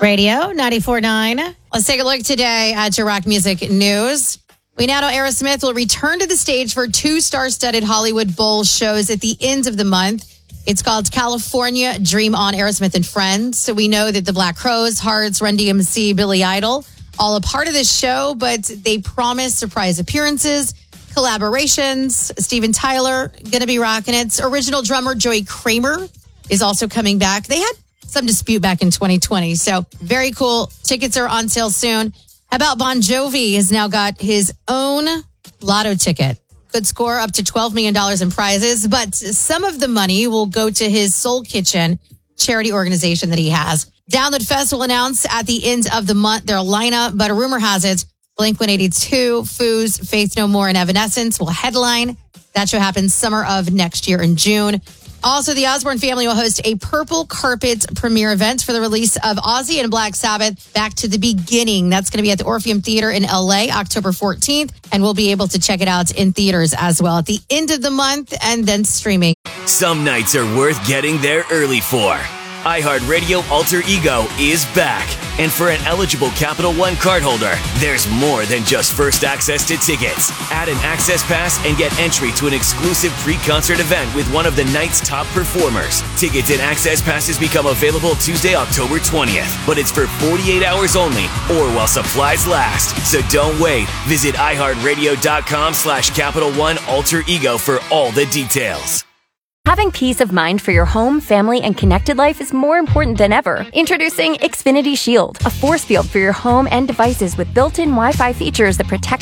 Radio 94.9. Let's take a look today at your rock music news. We now know Aerosmith will return to the stage for 2 star-studded Hollywood Bowl shows at the end of the month. It's called California Dream On, Aerosmith and Friends. So we know that the Black Crowes, Hearts, Run DMC, Billy Idol, all a part of this show, but they promise surprise appearances, collaborations. Steven Tyler going to be rocking it. Original drummer Joey Kramer is also coming back. They had some dispute back in 2020. So very cool. Tickets are on sale soon. How about Bon Jovi has now got his own lotto ticket. Could score up to $12 million in prizes, but some of the money will go to his Soul Kitchen charity organization that he has. Download Fest will announce at the end of the month their lineup, but a rumor has it Blink-182, Foos, Faith No More, and Evanescence will headline. That show happens summer of next year in June. Also, the Osbourne family will host a purple carpet premiere event for the release of Ozzy and Black Sabbath Back to the Beginning. That's going to be at the Orpheum Theater in LA, October 14th, and we'll be able to check it out in theaters as well at the end of the month and then streaming. Some nights are worth getting there early for. iHeartRadio Alter Ego is back. And for an eligible Capital One cardholder, there's more than just first access to tickets. Add an access pass and get entry to an exclusive pre-concert event with one of the night's top performers. Tickets and access passes become available Tuesday, October 20th. But it's for 48 hours only or while supplies last. So don't wait. Visit iHeartRadio.com/Capital One Alter Ego for all the details. Having peace of mind for your home, family, and connected life is more important than ever. Introducing Xfinity Shield, a force field for your home and devices with built-in Wi-Fi features that protect